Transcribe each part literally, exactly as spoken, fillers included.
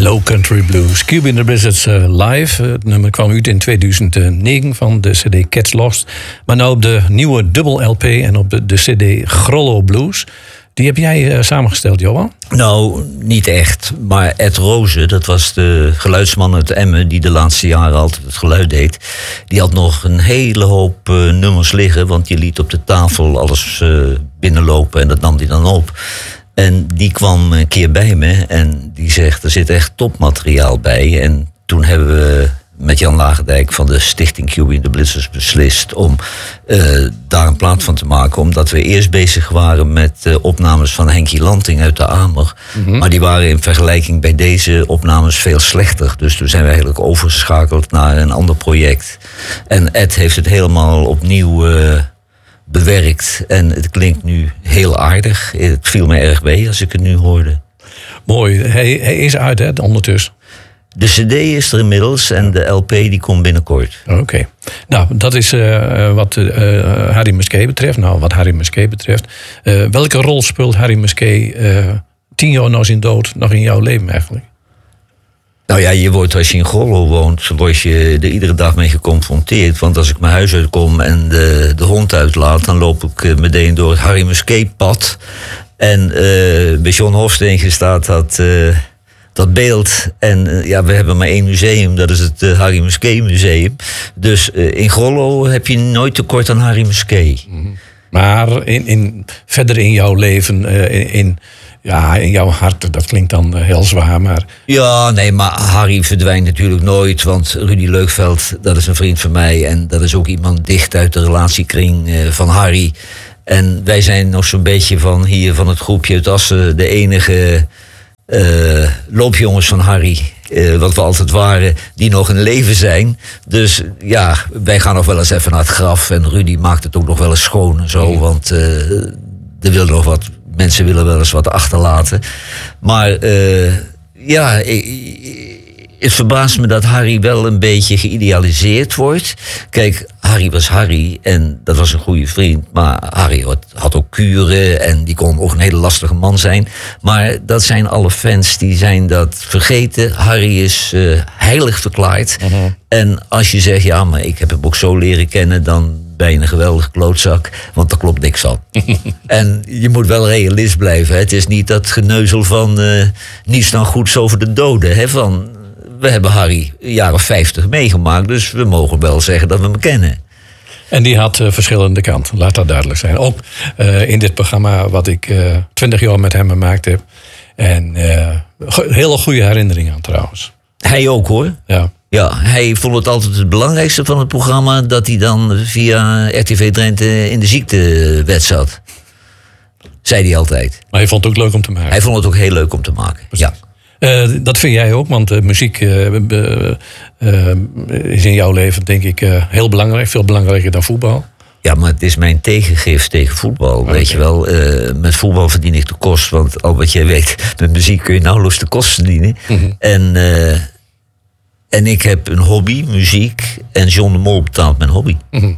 Low Country Blues. Cube in the Blizzards uh, live. Het nummer kwam uit in tweeduizend negen van de cd Cats Lost. Maar nou op de nieuwe dubbel L P en op de, de cd Grollo Blues. Die heb jij uh, samengesteld, Johan? Nou, niet echt. Maar Ed Roze, dat was de geluidsman uit Emmen... die de laatste jaren altijd het geluid deed. Die had nog een hele hoop uh, nummers liggen... want die liet op de tafel alles uh, binnenlopen en dat nam hij dan op. En die kwam een keer bij me en die zegt... er zit echt topmateriaal bij. En toen hebben we met Jan Lagendijk van de stichting Cube in the Blizzards beslist... om uh, daar een plaat van te maken. Omdat we eerst bezig waren met uh, opnames van Henkie Lanting uit de Amer. Mm-hmm. Maar die waren in vergelijking bij deze opnames veel slechter. Dus toen zijn we eigenlijk overgeschakeld naar een ander project. En Ed heeft het helemaal opnieuw... Uh, bewerkt. En het klinkt nu heel aardig. Het viel me erg mee als ik het nu hoorde. Mooi. Hij, hij is uit, hè, ondertussen. De cd is er inmiddels en de L P die komt binnenkort. Oké. Okay. Nou, dat is uh, wat uh, Harry Musquet betreft. Nou, wat Harry Musquet betreft. Uh, welke rol speelt Harry Musquet uh, tien jaar na zijn dood nog in jouw leven eigenlijk? Nou ja, je wordt, als je in Grollo woont, word je er iedere dag mee geconfronteerd. Want als ik mijn huis uitkom en de, de hond uitlaat... dan loop ik meteen door het Harry Musquet-pad. En uh, bij John Hofstede staat dat, uh, dat beeld. En uh, ja, we hebben maar één museum, dat is het uh, Harry Musquet Museum. Dus uh, in Grollo heb je nooit tekort aan Harry Musquet. Mm-hmm. Maar in, in, verder in jouw leven... Uh, in, in Ja, in jouw hart, dat klinkt dan heel zwaar, maar... Ja, nee, maar Harry verdwijnt natuurlijk nooit. Want Rudy Leukveld, dat is een vriend van mij. En dat is ook iemand dicht uit de relatiekring uh, van Harry. En wij zijn nog zo'n beetje van hier, van het groepje uit Assen... de enige uh, loopjongens van Harry, uh, wat we altijd waren... die nog in leven zijn. Dus ja, wij gaan nog wel eens even naar het graf. En Rudy maakt het ook nog wel eens schoon en zo. Want uh, er wil nog wat... Mensen willen wel eens wat achterlaten. Maar uh, ja, het verbaast me dat Harry wel een beetje geïdealiseerd wordt. Kijk, Harry was Harry en dat was een goede vriend. Maar Harry had, had ook kuren en die kon ook een hele lastige man zijn. Maar dat zijn alle fans, die zijn dat vergeten. Harry is uh, heilig verklaard. Uh-huh. En als je zegt, ja, maar ik heb hem ook zo leren kennen... dan ben je een geweldige klootzak, want daar klopt niks van. En je moet wel realist blijven. Hè. Het is niet dat geneuzel van uh, niets dan goeds over de doden. Hè. Van, we hebben Harry jaren vijftig meegemaakt, dus we mogen wel zeggen dat we hem kennen. En die had uh, verschillende kanten, laat dat duidelijk zijn. Ook uh, in dit programma wat ik uh, twintig jaar met hem gemaakt heb. En uh, go- hele goede herinneringen aan trouwens. Hij ook hoor. Ja. Ja, hij vond het altijd het belangrijkste van het programma... dat hij dan via R T V Drenthe in de ziektewet zat. Zei hij altijd. Maar hij vond het ook leuk om te maken. Hij vond het ook heel leuk om te maken, precies. Ja. Uh, dat vind jij ook, want uh, muziek uh, uh, uh, is in jouw leven denk ik uh, heel belangrijk. Veel belangrijker dan voetbal. Ja, maar het is mijn tegengif tegen voetbal, okay. Weet je wel. Uh, met voetbal verdien ik de kost, want al wat jij weet... met muziek kun je nauwelijks de kost verdienen. Mm-hmm. En... Uh, En ik heb een hobby, muziek. En John de Mol betaalt mijn hobby. Mm-hmm.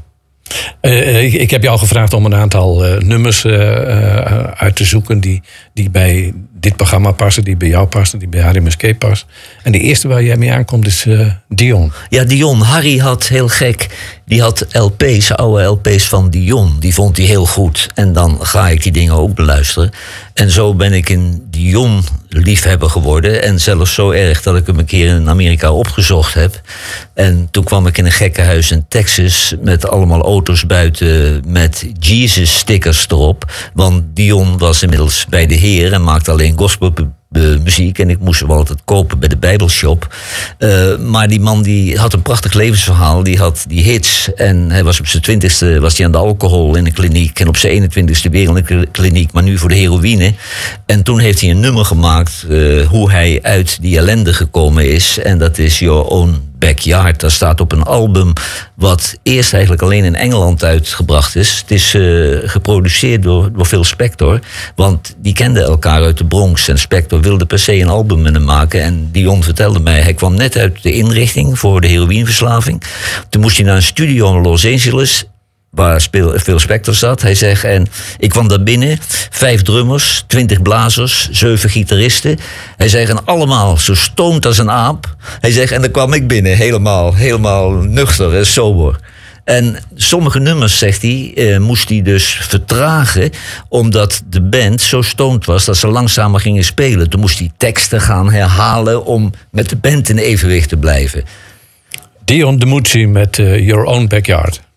Uh, ik, ik heb jou gevraagd om een aantal uh, nummers uh, uh, uit te zoeken... Die, die bij dit programma passen, die bij jou passen... die bij Harry Musquet passen. En de eerste waar jij mee aankomt is uh, Dion. Ja, Dion. Harry had heel gek... die had L P's, oude L P's van Dion. Die vond hij heel goed. En dan ga ik die dingen ook beluisteren. En zo ben ik een Dion-liefhebber geworden. En zelfs zo erg dat ik hem een keer in Amerika opgezocht heb. En toen kwam ik in een gekkenhuis in Texas... met allemaal auto's buiten met Jesus-stickers erop. Want Dion was inmiddels bij de Heer... en maakte alleen gospelmuziek. En ik moest hem altijd kopen bij de Bijbelshop. Uh, maar die man die had een prachtig levensverhaal. Die had die hits. En hij was op zijn twintigste was hij aan de alcohol in een kliniek. En op zijn eenentwintigste weer in een kliniek. Maar nu voor de heroïne. En toen heeft hij een nummer gemaakt... Uh, hoe hij uit die ellende gekomen is. En dat is Your Own Backyard. Dat staat op een album... wat eerst eigenlijk alleen in Engeland uitgebracht is. Het is uh, geproduceerd door, door Phil Spector. Want die kenden elkaar uit de Bronx. En Spector wilde per se een album met hem maken. En Dion vertelde mij... hij kwam net uit de inrichting voor de heroïneverslaving. Toen moest hij naar een studio in Los Angeles... waar Phil Spector zat. Hij zegt, en ik kwam daar binnen, vijf drummers, twintig blazers, zeven gitaristen. Hij zegt, en allemaal zo stoned als een aap. Hij zegt, en dan kwam ik binnen, helemaal, helemaal nuchter en sober. En sommige nummers, zegt hij, eh, moest hij dus vertragen, omdat de band zo stoned was dat ze langzamer gingen spelen. Toen moest hij teksten gaan herhalen om met de band in evenwicht te blijven. Dion DiMucci met uh, Your Own Backyard.